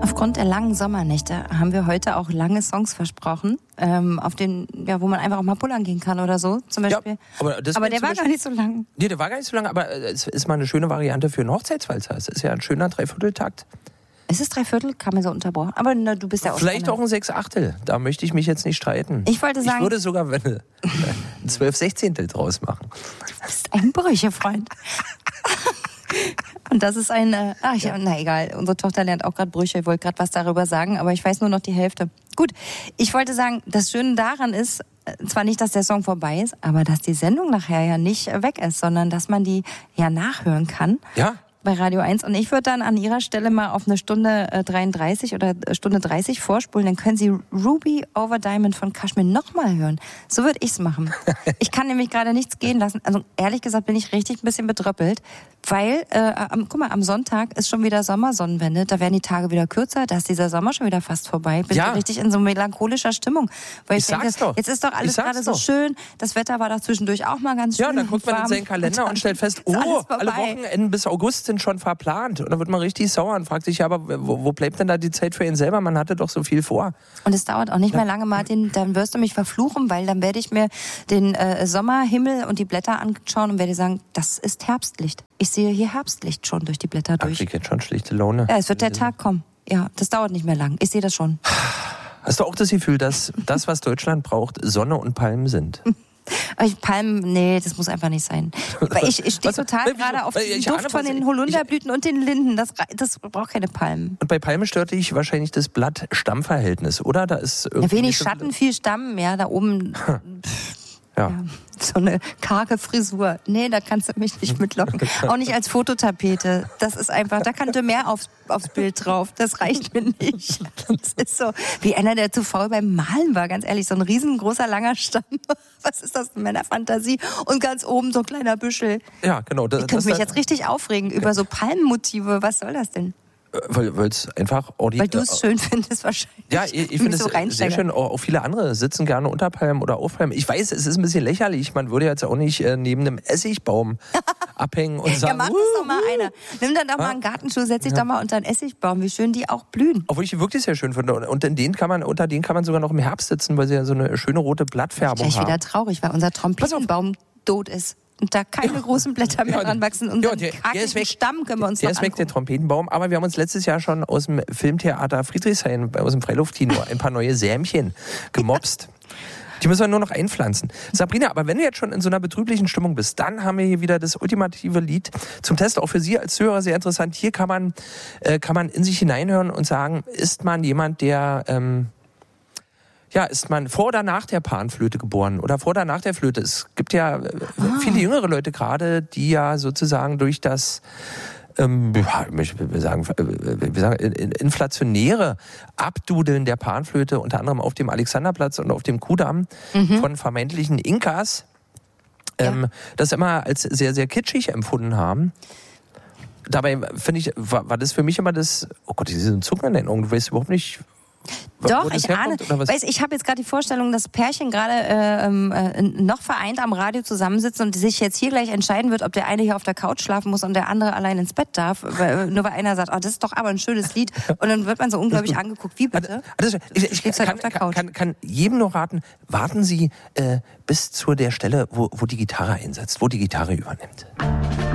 Aufgrund der langen Sommernächte haben wir heute auch lange Songs versprochen, wo man einfach auch mal pullern gehen kann oder so, zum Beispiel. Ja, aber der war gar nicht so lang. Nee, der war gar nicht so lang, aber es ist mal eine schöne Variante für einen Hochzeitswalzer. Es ist ja ein schöner Dreivierteltakt. Ist es Dreiviertel? Kam mir so unterbrochen. Aber du bist ja auch vielleicht auch ein Sechsachtel. Da möchte ich mich jetzt nicht streiten. Ich wollte sagen... Ich würde sogar ein 12/16 draus machen. Du bist ein Brüchefreund. Und das ist na egal, unsere Tochter lernt auch gerade Brüche, ich wollte gerade was darüber sagen, aber ich weiß nur noch die Hälfte. Gut, ich wollte sagen, das Schöne daran ist, zwar nicht, dass der Song vorbei ist, aber dass die Sendung nachher ja nicht weg ist, sondern dass man die ja nachhören kann. Ja. Bei Radio 1. Und ich würde dann an Ihrer Stelle mal auf eine Stunde 33 oder Stunde 30 vorspulen. Dann können Sie Ruby Over Diamond von Kashmir nochmal hören. So würde ich es machen. Ich kann nämlich gerade nichts gehen lassen. Also ehrlich gesagt bin ich richtig ein bisschen bedröppelt. Weil, guck mal, am Sonntag ist schon wieder Sommersonnenwende. Da werden die Tage wieder kürzer. Da ist dieser Sommer schon wieder fast vorbei. Bin ich richtig in so melancholischer Stimmung. Weil ich denke, jetzt ist doch alles gerade so schön. Das Wetter war doch zwischendurch auch mal ganz schön. Ja, dann guckt man in seinen Kalender und stellt fest, alle Wochenenden bis August sind schon verplant. Und dann wird man richtig sauer und fragt sich, ja, aber wo bleibt denn da die Zeit für ihn selber? Man hatte doch so viel vor. Und es dauert auch nicht mehr lange, Martin. Dann wirst du mich verfluchen, weil dann werde ich mir den Sommerhimmel und die Blätter anschauen und werde sagen, das ist Herbstlicht. Ich sehe hier Herbstlicht schon durch die Blätter durch. Ich krieg jetzt schon schlichte Laune. Ja, es wird der Tag kommen. Ja, das dauert nicht mehr lang. Ich sehe das schon. Hast du auch das Gefühl, dass das, was Deutschland braucht, Sonne und Palmen sind? Palmen, nee, das muss einfach nicht sein. Ich stehe total gerade auf den Duft von den Holunderblüten und den Linden. Das braucht keine Palmen. Und bei Palmen stört dich wahrscheinlich das Blatt-Stamm-Verhältnis, oder? Da ist wenig Schatten, viel Stamm, ja, da oben... Ja, so eine karge Frisur. Nee, da kannst du mich nicht mitlocken. Auch nicht als Fototapete. Das ist einfach, da kannte mehr aufs Bild drauf. Das reicht mir nicht. Das ist so, wie einer, der zu faul beim Malen war, ganz ehrlich. So ein riesengroßer, langer Stamm. Was ist das in meiner Fantasie? Und ganz oben so ein kleiner Büschel. Ja, genau. Ich könnte mich jetzt richtig aufregen über so Palmenmotive. Was soll das denn? Weil es einfach... Weil du es schön findest wahrscheinlich. Ja, ich finde es sehr schön. Auch viele andere sitzen gerne unter Palmen oder auf Palmen. Ich weiß, es ist ein bisschen lächerlich. Man würde jetzt auch nicht neben einem Essigbaum abhängen und sagen... Ja, mach das doch mal einer. Nimm dann doch mal einen Gartenschuh, setz dich doch mal unter einen Essigbaum. Wie schön die auch blühen. Obwohl ich die wirklich sehr schön finde. Und unter denen kann man sogar noch im Herbst sitzen, weil sie ja so eine schöne rote Blattfärbung haben. Ich bin wieder traurig, weil unser Trompetenbaum tot ist. Und da keine großen Blätter mehr ranwachsen. Und den kargen Stamm können wir uns noch angucken. Der ist weg, der Trompetenbaum. Aber wir haben uns letztes Jahr schon aus dem Filmtheater Friedrichshain, aus dem Freiluftkino, ein paar neue Sämchen gemopst. Die müssen wir nur noch einpflanzen. Sabrina, aber wenn du jetzt schon in so einer betrüblichen Stimmung bist, dann haben wir hier wieder das ultimative Lied zum Test. Auch für Sie als Zuhörer sehr interessant. Hier kann man in sich hineinhören und sagen, ist man jemand, der... ist man vor oder nach der Panflöte geboren oder vor oder nach der Flöte? Es gibt ja viele jüngere Leute gerade, die ja sozusagen durch das inflationäre Abdudeln der Panflöte, unter anderem auf dem Alexanderplatz und auf dem Kudamm von vermeintlichen Inkas, das immer als sehr, sehr kitschig empfunden haben. Dabei, finde ich, war das für mich immer das, oh Gott, diese Zucker in den Augen, du weißt überhaupt nicht... Doch, ich ahne. Ich habe jetzt gerade die Vorstellung, dass Pärchen gerade noch vereint am Radio zusammensitzen und sich jetzt hier gleich entscheiden wird, ob der eine hier auf der Couch schlafen muss und der andere allein ins Bett darf. Nur weil einer sagt, das ist doch aber ein schönes Lied. Und dann wird man so unglaublich angeguckt. Wie bitte? Ich kann jedem nur raten, warten Sie bis zu der Stelle, wo die Gitarre einsetzt, wo die Gitarre übernimmt.